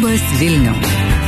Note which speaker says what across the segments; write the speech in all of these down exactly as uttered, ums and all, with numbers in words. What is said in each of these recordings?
Speaker 1: Labas Vilniau.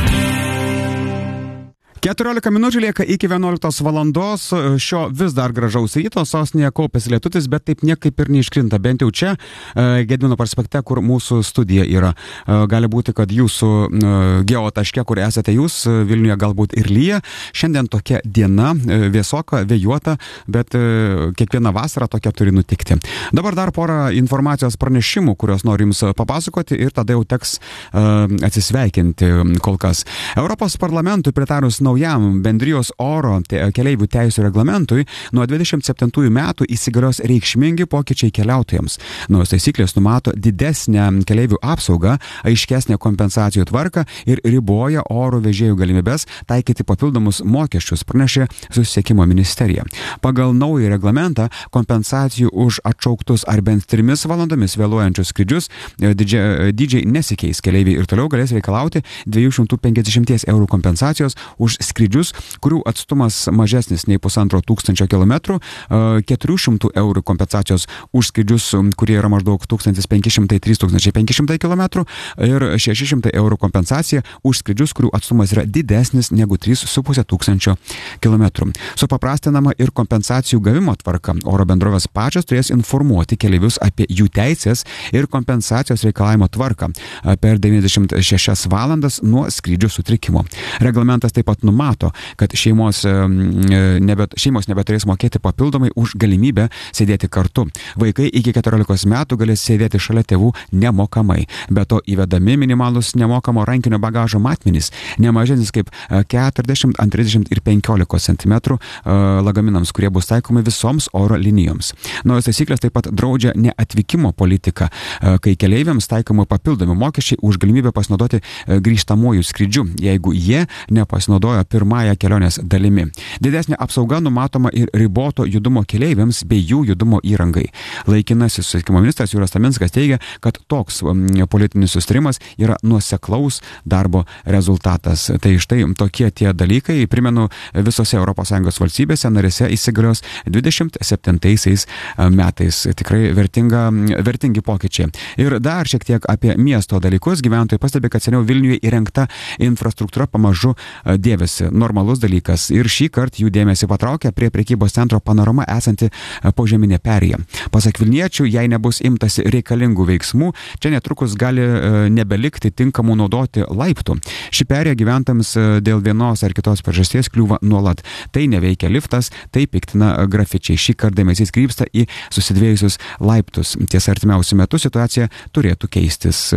Speaker 2: keturiolika minučių lieka iki vienuoliktos valandos. Šio vis dar gražaus ryto sostinėje kaupėsi lietutis, bet taip niekaip ir neiškrinta. Bent jau čia, Gedimino prospekte, kur mūsų studija yra. Gali būti, kad jūsų geotaške, kur esate jūs, Vilniuje galbūt ir lyja. Šiandien tokia diena, vėsoka, vėjuota, bet kiekviena vasara tokia turi nutikti. Dabar dar porą informacijos pranešimų, kuriuos noriu jums papasakoti ir tada jau teks atsisveikinti kol kas. Europos parlamentui pritarus naujam bendrijos oro te, keleivių teisų reglamentui nuo dvidešimt septintųjų metų įsigalios reikšmingi pokyčiai keliautojams. Naujos taisyklės numato didesnę keleivių apsaugą, aiškesnę kompensacijų tvarką ir riboja oro vežėjų galimybės taikyti papildomus mokesčius, pranešė Susisiekimo ministerija. Pagal naują reglamentą kompensacijų už atšauktus ar bent trimis valandomis vėluojančius skrydžius dydžiai, dydžiai nesikeis. Keleiviai ir toliau galės reikalauti dviejų šimtų penkiasdešimties eurų kompensacijos už skrydžius, kurių atstumas mažesnis nei pusantro tūkstančio kilometrų, keturių šimtų eurų kompensacijos už skrydžius, kurie yra maždaug tūkstantis penki šimtai - trys tūkstančiai penki šimtai kilometrų ir šeši šimtai eurų kompensacija už skrydžius, kurių atstumas yra didesnis negu trys su puse tūkstančio kilometrų. Supaprastinama ir kompensacijų gavimo tvarka. Oro bendrovės pačios turės informuoti keleivius apie jų teisės ir kompensacijos reikalavimo tvarką per devyniasdešimt šešias valandas nuo skrydžių sutrikimo. Reglamentas taip pat numato, kad šeimos, nebe, šeimos nebeturės mokėti papildomai už galimybę sėdėti kartu. Vaikai iki keturiolikos metų galės sėdėti šalia tėvų nemokamai. Be to įvedami minimalus nemokamo rankinio bagažo matmenys, nemažesnis kaip keturiasdešimt ant trisdešimt ir penkiolikos centimetrų lagaminams, kurie bus taikomi visoms oro linijoms. Naujos taisyklės taip pat draudžia neatvykimo politiką, kai keleiviams taikomi papildomi mokesčiai už galimybę pasinaudoti grįžtamųjų skrydžių, jeigu jie nepasinaudojo pirmąją kelionės dalimi. Didesnė apsauga numatoma ir riboto judumo keleiviams bei jų judumo įrangai. Laikinasis Susisiekimo ministras Jūras Taminskas teigia, kad toks politinis susitarimas yra nuoseklaus darbo rezultatas. Tai štai tokie tie dalykai, primenu, visose Europos Sąjungos valstybėse narėse įsigalios dvidešimt septintaisiais metais. Tikrai vertinga, vertingi pokyčiai. Ir dar šiek tiek apie miesto dalykus. Gyventojai pastebi, kad seniau Vilniuje įrengta infrastruktūra pamažu dėvėsi. Normalus dalykas. Ir šį kartą jų dėmesį patraukia prie prekybos centro Panorama esanti požeminė perėja. Pasak Vilniečių, jei nebus imtasi reikalingų veiksmų, čia netrukus gali nebelikti tinkamų naudoti laiptų. Ši perėja gyventams dėl vienos ar kitos priežasties kliūva nuolat. Tai neveikia liftas, tai piktina grafičiai. Šį kartą dėmesys krypsta į susidvėjusius laiptus. Tiesa, artimiausiu metu situacija turėtų keistis.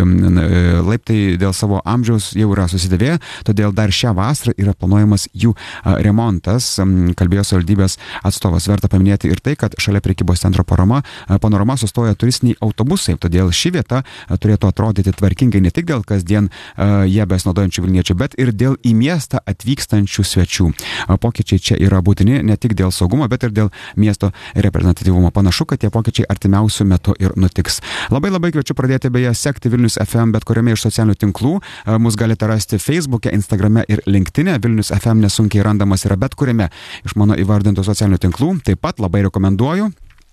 Speaker 2: Laiptai dėl savo amžiaus jau yra susidėvėję, todėl dar šią vasarą yra planuojamas jų remontas, kalbėjo savivaldybės atstovas. Verta paminėti ir tai, kad šalia prekybos centro Panorama, Panorama sustoja turistiniai autobusai, todėl ši vieta turėtų atrodyti tvarkingai ne tik dėl kasdien jie besinaudojančių vilniečių, bet ir dėl į miestą atvykstančių svečių. Pokyčiai čia yra būtini ne tik dėl saugumo, bet ir dėl miesto reprezentatyvumo. Panašu, kad tie pokyčiai artimiausių metų ir nutiks. Labai labai kviečiu pradėti beje sekti Vilnius F M bet kuriame iš socialinių tinklų. Mus galite rasti Facebook'e, Instagram'e ir LinkedIn'e. Vilnius F M nesunkiai randamas yra bet kuriame iš mano įvardintų socialinių tinklų. Taip pat labai rekomenduoju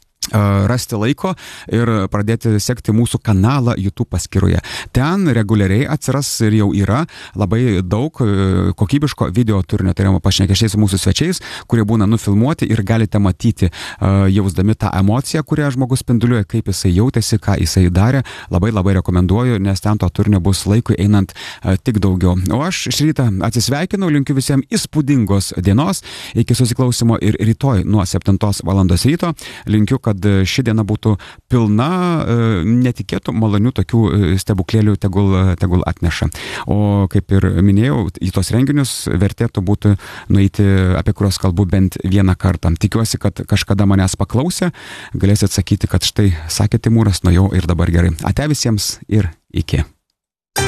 Speaker 2: rasti laiko ir pradėti sekti mūsų kanalą YouTube paskyroje. Ten reguliariai atsiras ir jau yra labai daug kokybiško video turinio. Tai yra pašnekėčiai su mūsų svečiais, kurie būna nufilmuoti ir galite matyti, jausdami tą emociją, kurią žmogus spinduliuoja, kaip jisai jautėsi, ką jisai darė. Labai labai rekomenduoju, nes ten to turinio bus laikui einant tik daugiau. O aš šį rytą atsisveikinu, linkiu visiems įspūdingos dienos, iki susiklausimo ir rytoj nuo septintos valandos ryto. Linkiu, kad ši diena būtų pilna netikėtų, malonių tokių stebuklėlių tegul, tegul atneša. O kaip ir minėjau, į tos renginius vertėtų būti nueiti, apie kuriuos kalbu bent vieną kartą. Tikiuosi, kad kažkada manęs paklausė, galėsit sakyti, kad štai sakė Timūras, nuėjau ir dabar gerai. Ate visiems ir iki.